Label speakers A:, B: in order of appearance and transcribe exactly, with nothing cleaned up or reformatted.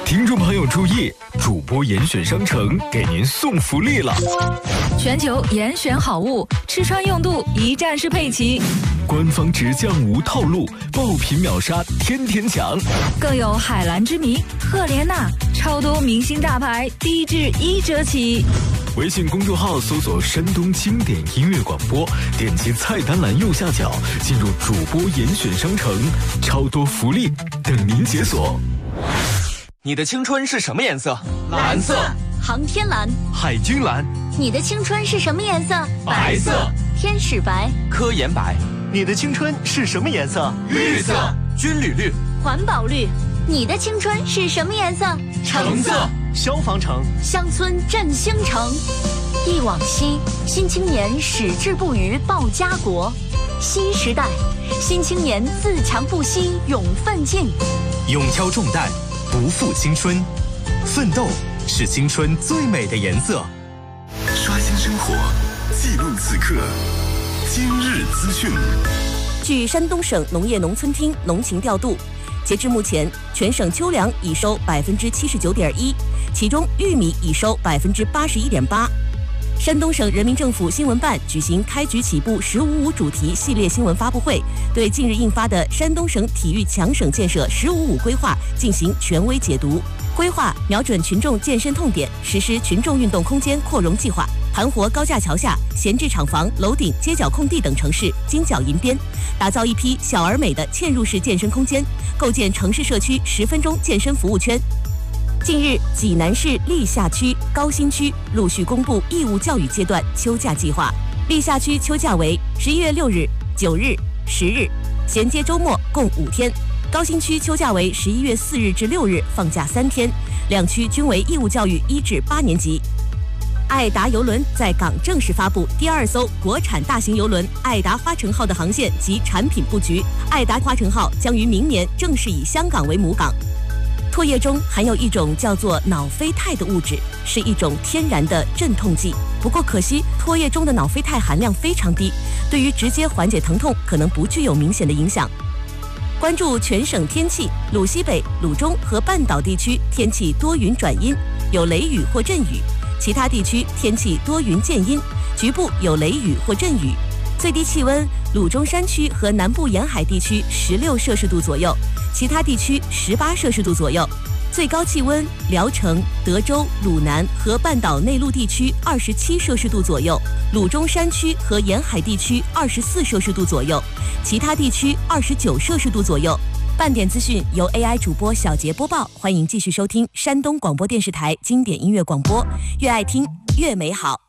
A: 听众朋友注意，主播严选商城给您送福利了！
B: 全球严选好物，吃穿用度一站式配齐，
A: 官方直降无套路，爆品秒杀天天抢，
B: 更有海蓝之谜、赫莲娜，超多明星大牌，低至一折起。
A: 微信公众号搜索山东经典音乐广播，点击菜单栏右下角进入主播严选商城，超多福利等您解锁。
C: 你的青春是什么颜色？
D: 蓝色。
E: 航天蓝。
C: 海军蓝。
E: 你的青春是什么颜色？
D: 白色。
E: 天使白。
C: 科研白。
F: 你的青春是什么颜色？
D: 绿色。
C: 军旅绿。
E: 环保绿。你的青春是什么颜色？
D: 橙色。
F: 消防橙。
E: 乡村振兴城。忆往昔，新青年矢志不渝报家国。新时代，新青年自强不息勇奋进。
G: 勇挑重担，不负青春，奋斗是青春最美的颜色。
H: 刷新生活，记录此刻，今日资讯。
I: 据山东省农业农村厅农情调度，截至目前，全省秋粮已收百分之七十九点一，其中玉米已收百分之八十一点八。山东省人民政府新闻办举行开局起步“十五五”主题系列新闻发布会，对近日印发的山东省体育强省建设“十五五”规划进行权威解读。规划瞄准群众健身痛点，实施群众运动空间扩容计划，盘活高架桥下、闲置厂房、楼顶、街角空地等城市金角银边，打造一批小而美的嵌入式健身空间，构建城市社区十分钟健身服务圈。近日，济南市历下区、高新区陆续公布义务教育阶段秋假计划。历下区秋假为十一月六日、九日、十日，衔接周末共五天；高新区秋假为十一月四日至六日，放假三天。两区均为义务教育一至八年级。爱达邮轮在港正式发布第二艘国产大型邮轮爱达花城号的航线及产品布局。爱达花城号将于明年正式以香港为母港。唾液中含有一种叫做脑啡肽的物质，是一种天然的镇痛剂。不过可惜，唾液中的脑啡肽含量非常低，对于直接缓解疼痛可能不具有明显的影响。关注全省天气，鲁西北、鲁中和半岛地区天气多云转阴，有雷雨或阵雨；其他地区天气多云见阴，局部有雷雨或阵雨。最低气温，鲁中山区和南部沿海地区十六摄氏度左右，其他地区十八摄氏度左右。最高气温，聊城、德州、鲁南和半岛内陆地区二十七摄氏度左右，鲁中山区和沿海地区二十四摄氏度左右，其他地区二十九摄氏度左右。半点资讯由 A I 主播小杰播报，欢迎继续收听山东广播电视台经典音乐广播，越爱听越美好。